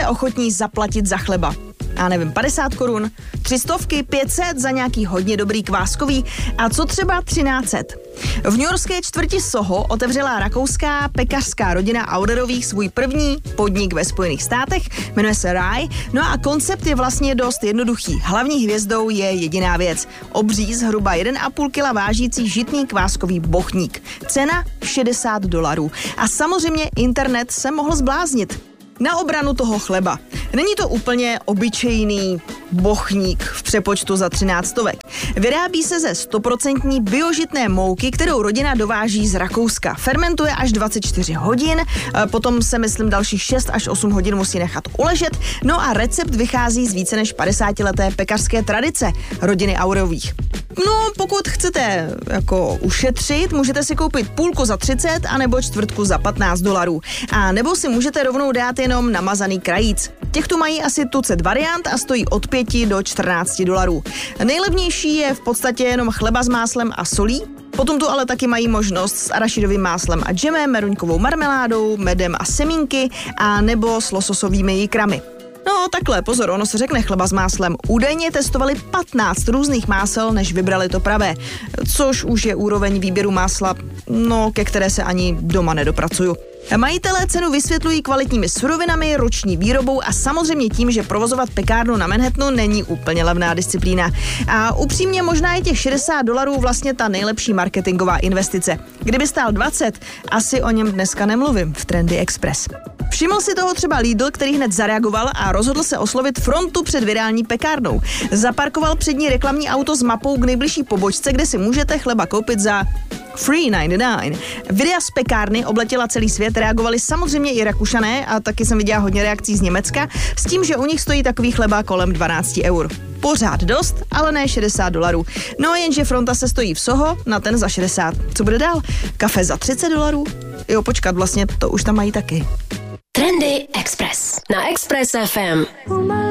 jste ochotní zaplatit za chleba? Já nevím, 50 korun, 300, 500 za nějaký hodně dobrý kváskový a co třeba 1300. V newyorské čtvrti Soho otevřela rakouská pekařská rodina Auderových svůj první podnik ve Spojených státech, jmenuje se Rye, no a koncept je vlastně dost jednoduchý. Hlavní hvězdou je jediná věc. Obří zhruba 1,5 kg vážící žitný kváskový bochník. Cena $60. A samozřejmě internet se mohl zbláznit. Na obranu toho chleba. Není to úplně obyčejný bochník v přepočtu za 1300. Vyrábí se ze 100% biožitné mouky, kterou rodina dováží z Rakouska. Fermentuje až 24 hodin, potom se myslím dalších 6 až 8 hodin musí nechat uležet, no a recept vychází z více než 50leté pekařské tradice rodiny Auderových. No, pokud chcete jako ušetřit, můžete si koupit půlku za 30 anebo čtvrtku za $15. A nebo si můžete rovnou dát jenom namazaný krajíc. Těch tu mají asi tucet variant a stojí od $5 do $14. Nejlevnější je v podstatě jenom chleba s máslem a solí. Potom tu ale taky mají možnost s arašidovým máslem a džemem, meruňkovou marmeládou, medem a semínky a nebo s lososovými jikrami. No takhle, pozor, ono se řekne chleba s máslem. Údajně testovali 15 různých másel, než vybrali to pravé. Což už je úroveň výběru másla, no ke které se ani doma nedopracuju. Majitelé cenu vysvětlují kvalitními surovinami, roční výrobou a samozřejmě tím, že provozovat pekárnu na Manhattanu není úplně levná disciplína. A upřímně možná je těch $60 vlastně ta nejlepší marketingová investice. Kdyby stál 20, asi o něm dneska nemluvím v Trendy Express. Všiml si toho třeba Lidl, který hned zareagoval a rozhodl se oslovit frontu před virální pekárnou. Zaparkoval před ní reklamní auto s mapou k nejbližší pobočce, kde si můžete chleba koupit za $3.99. Videa z pekárny obletěla celý svět, reagovali samozřejmě i Rakušané a taky jsem viděla hodně reakcí z Německa s tím, že u nich stojí takový chleba kolem 12 eur. Pořád dost, ale ne $60. No jenže fronta se stojí v Soho na ten za 60. Co bude dál? Kafe za $30? Jo, počkat, vlastně to už tam mají taky. Trendy Express na Express FM.